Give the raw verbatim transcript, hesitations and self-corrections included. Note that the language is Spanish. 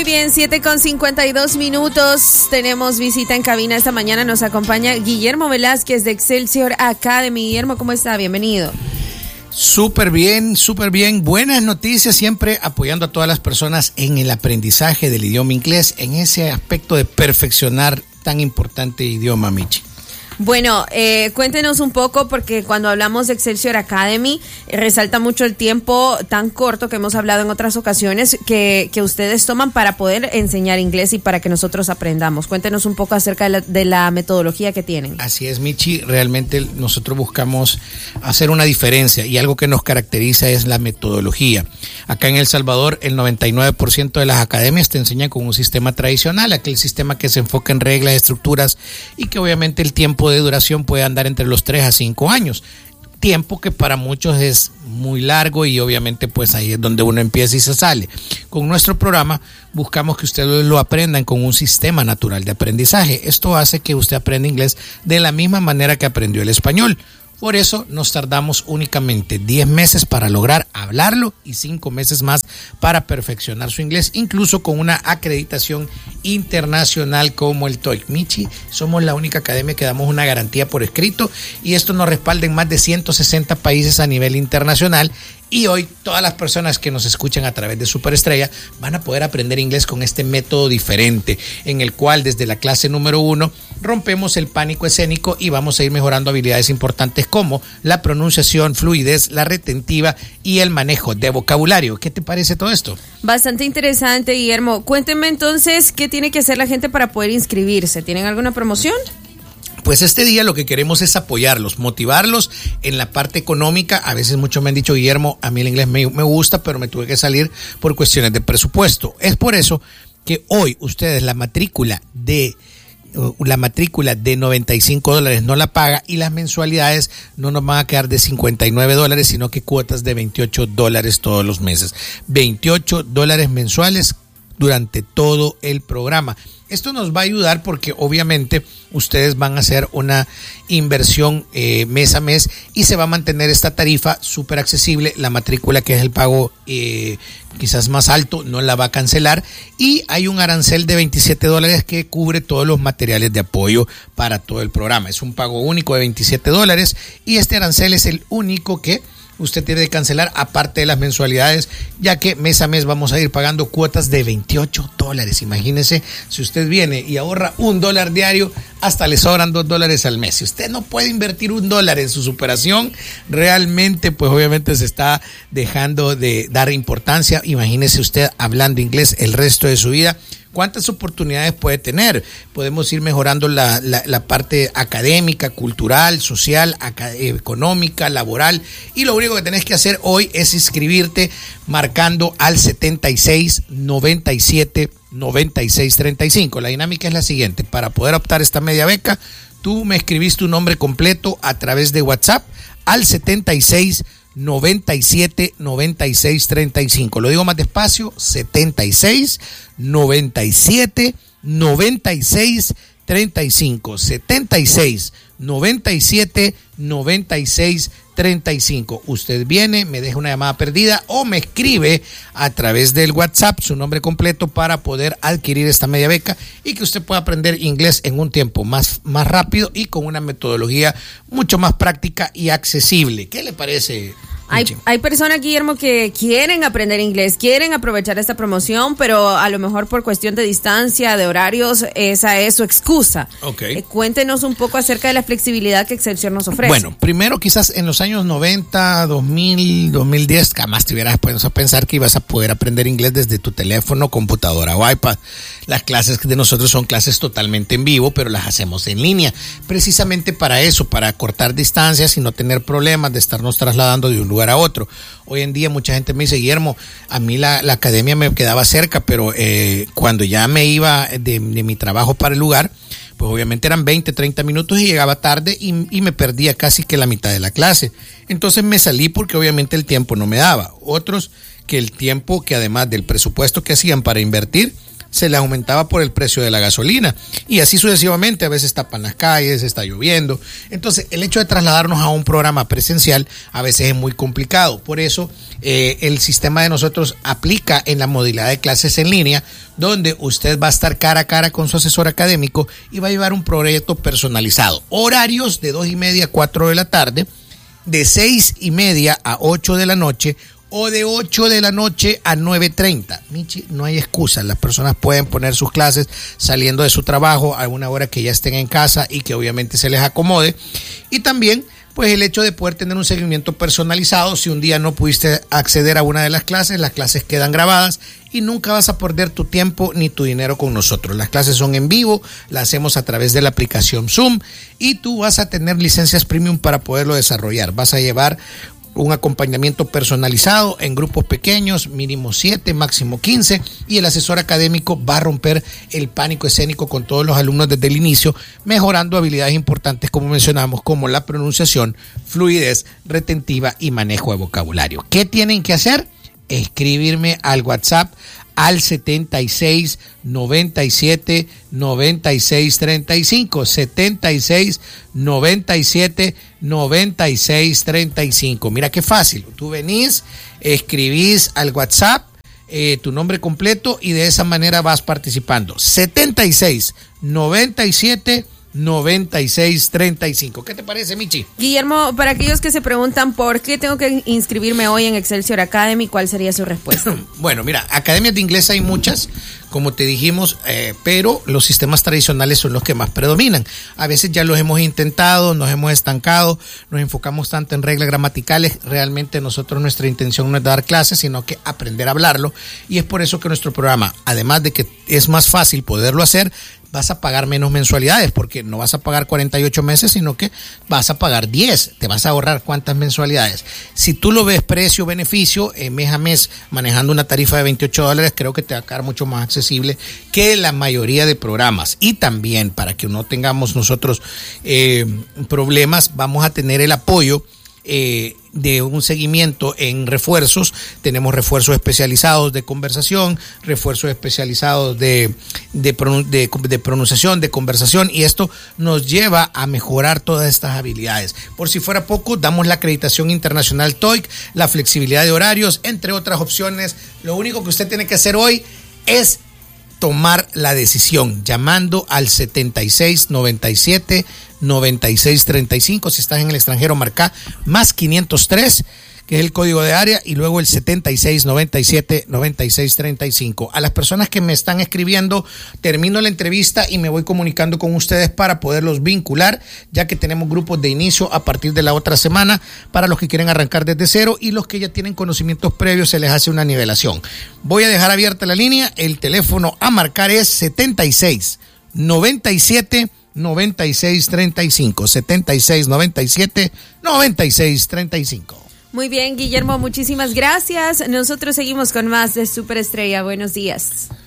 Muy bien, siete con cincuenta y dos minutos. Tenemos visita en cabina esta mañana. Nos acompaña Guillermo Velázquez de Excelsior Academy. Guillermo, ¿cómo está? Bienvenido. Súper bien, súper bien. Buenas noticias, siempre apoyando a todas las personas en el aprendizaje del idioma inglés, en ese aspecto de perfeccionar tan importante idioma, Michi. Bueno, eh, cuéntenos un poco, porque cuando hablamos de Excelsior Academy, eh, resalta mucho el tiempo tan corto que hemos hablado en otras ocasiones que, que ustedes toman para poder enseñar inglés y para que nosotros aprendamos. Cuéntenos un poco acerca de la, de la metodología que tienen. Así es, Michi, realmente nosotros buscamos hacer una diferencia y algo que nos caracteriza es la metodología. Acá en El Salvador, el noventa y nueve por ciento de las academias te enseñan con un sistema tradicional, aquel sistema que se enfoca en reglas, estructuras y que obviamente el tiempo de duración puede andar entre los tres a cinco años, tiempo que para muchos es muy largo y obviamente pues ahí es donde uno empieza y se sale. Con nuestro programa buscamos que ustedes lo aprendan con un sistema natural de aprendizaje. Esto hace que usted aprenda inglés de la misma manera que aprendió el español. Por eso nos tardamos únicamente diez meses para lograr hablarlo y cinco meses más para perfeccionar su inglés, incluso con una acreditación internacional como el TOEIC. Michi, somos la única academia que damos una garantía por escrito y esto nos respalda en más de ciento sesenta países a nivel internacional. Y hoy todas las personas que nos escuchan a través de Superestrella van a poder aprender inglés con este método diferente, en el cual desde la clase número uno rompemos el pánico escénico y vamos a ir mejorando habilidades importantes como la pronunciación, fluidez, la retentiva y el manejo de vocabulario. ¿Qué te parece todo esto? Bastante interesante, Guillermo. Cuéntenme entonces, ¿qué tiene que hacer la gente para poder inscribirse? ¿Tienen alguna promoción? Pues este día lo que queremos es apoyarlos, motivarlos en la parte económica. A veces muchos me han dicho, Guillermo, a mí el inglés me, me gusta, pero me tuve que salir por cuestiones de presupuesto. Es por eso que hoy ustedes la matrícula de la matrícula de noventa y cinco dólares no la paga y las mensualidades no nos van a quedar de cincuenta y nueve dólares, sino que cuotas de veintiocho dólares todos los meses. veintiocho dólares mensuales durante todo el programa. Esto nos va a ayudar porque obviamente ustedes van a hacer una inversión eh, mes a mes y se va a mantener esta tarifa súper accesible. La matrícula, que es el pago eh, quizás más alto, no la va a cancelar y hay un arancel de veintisiete dólares que cubre todos los materiales de apoyo para todo el programa. Es un pago único de veintisiete dólares y este arancel es el único que usted tiene que cancelar aparte de las mensualidades, ya que mes a mes vamos a ir pagando cuotas de veintiocho dólares. Imagínese, si usted viene y ahorra un dólar diario, hasta le sobran dos dólares al mes. Si usted no puede invertir un dólar en su superación, realmente pues obviamente se está dejando de dar importancia. Imagínese usted hablando inglés el resto de su vida. ¿Cuántas oportunidades puede tener? Podemos ir mejorando la, la, la parte académica, cultural, social, acad- económica, laboral. Y lo único que tenés que hacer hoy es inscribirte marcando al setenta y seis, noventa y siete, noventa y seis, treinta y cinco. La dinámica es la siguiente. Para poder optar esta media beca, tú me escribís tu nombre completo a través de WhatsApp al setenta y seis, noventa y siete, noventa y seis, treinta y cinco. Lo digo más despacio, setenta y seis, noventa y siete, noventa y seis, treinta y cinco. setenta y seis, noventa y siete, noventa y seis, treinta y cinco. Usted viene, me deja una llamada perdida o me escribe a través del WhatsApp su nombre completo para poder adquirir esta media beca y que usted pueda aprender inglés en un tiempo más, más rápido y con una metodología mucho más práctica y accesible. ¿Qué le parece? Hay, hay personas, Guillermo, que quieren aprender inglés, quieren aprovechar esta promoción, pero a lo mejor por cuestión de distancia, de horarios, esa es su excusa. Okay. Eh, cuéntenos un poco acerca de la flexibilidad que Excelsior nos ofrece. Bueno, primero quizás en los años noventa, dos mil, dos mil diez, jamás te hubieras puesto a pensar que ibas a poder aprender inglés desde tu teléfono, computadora o iPad. Las clases de nosotros son clases totalmente en vivo, pero las hacemos en línea, precisamente para eso, para cortar distancias y no tener problemas de estarnos trasladando de un lugar a otro. Hoy en día mucha gente me dice, Guillermo, a mí la, la academia me quedaba cerca, pero eh, cuando ya me iba de, de mi trabajo para el lugar, pues obviamente eran veinte, treinta minutos y llegaba tarde y, y me perdía casi que la mitad de la clase. Entonces me salí porque obviamente el tiempo no me daba. Otros que el tiempo, que además del presupuesto que hacían para invertir, se les aumentaba por el precio de la gasolina. Y así sucesivamente, a veces tapan las calles, está lloviendo. Entonces, el hecho de trasladarnos a un programa presencial a veces es muy complicado. Por eso, eh, el sistema de nosotros aplica en la modalidad de clases en línea, donde usted va a estar cara a cara con su asesor académico y va a llevar un proyecto personalizado. Horarios de dos y media a cuatro de la tarde, de seis y media a ocho de la noche o de ocho de la noche a nueve treinta. Michi, no hay excusa, las personas pueden poner sus clases saliendo de su trabajo a una hora que ya estén en casa y que obviamente se les acomode. Y también pues el hecho de poder tener un seguimiento personalizado. Si un día no pudiste acceder a una de las clases, las clases quedan grabadas y nunca vas a perder tu tiempo ni tu dinero con nosotros. Las clases son en vivo, las hacemos a través de la aplicación Zoom y tú vas a tener licencias premium para poderlo desarrollar. Vas a llevar un acompañamiento personalizado en grupos pequeños, mínimo siete, máximo quince, y el asesor académico va a romper el pánico escénico con todos los alumnos desde el inicio, mejorando habilidades importantes como mencionamos, como la pronunciación, fluidez retentiva y manejo de vocabulario. ¿Qué tienen que hacer? Escribirme al WhatsApp al setenta y seis, noventa y siete, noventa y seis, treinta y cinco, setenta y seis, noventa y siete, noventa y seis, treinta y cinco. Mira qué fácil, tú venís, escribís al WhatsApp eh, tu nombre completo y de esa manera vas participando. setenta y seis, noventa y siete, noventa y seis, treinta y cinco. ¿Qué te parece, Michi? Guillermo, para aquellos que se preguntan por qué tengo que inscribirme hoy en Excelsior Academy, ¿cuál sería su respuesta? Bueno, mira, academias de inglés hay muchas, como te dijimos, eh, pero los sistemas tradicionales son los que más predominan. A veces ya los hemos intentado, nos hemos estancado, nos enfocamos tanto en reglas gramaticales. Realmente nosotros, nuestra intención no es dar clases, sino que aprender a hablarlo, y es por eso que nuestro programa, además de que es más fácil poderlo hacer, vas a pagar menos mensualidades, porque no vas a pagar cuarenta y ocho meses, sino que vas a pagar diez. Te vas a ahorrar cuántas mensualidades. Si tú lo ves precio-beneficio, eh, mes a mes, manejando una tarifa de veintiocho dólares, creo que te va a quedar mucho más accesible que la mayoría de programas. Y también, para que no tengamos nosotros eh, problemas, vamos a tener el apoyo Eh, de un seguimiento en refuerzos. Tenemos refuerzos especializados de conversación, refuerzos especializados de, de, de, de pronunciación, de conversación, y esto nos lleva a mejorar todas estas habilidades. Por si fuera poco, damos la acreditación internacional TOEIC, la flexibilidad de horarios, entre otras opciones. Lo único que usted tiene que hacer hoy es tomar la decisión llamando al setenta y seis, noventa y siete, noventa y seis, treinta y cinco. Si estás en el extranjero, marca más quinientos tres, que es el código de área, y luego el setenta y seis, noventa y siete, noventa y seis, treinta y cinco. A las personas que me están escribiendo, termino la entrevista y me voy comunicando con ustedes para poderlos vincular, ya que tenemos grupos de inicio a partir de la otra semana para los que quieren arrancar desde cero, y los que ya tienen conocimientos previos se les hace una nivelación. Voy a dejar abierta la línea. El teléfono a marcar es setenta y seis, noventa y siete, noventa y seis, treinta y cinco, setenta y seis, noventa y siete, noventa y seis, treinta y cinco. Muy bien, Guillermo, muchísimas gracias. Nosotros seguimos con más de Superestrella. Buenos días.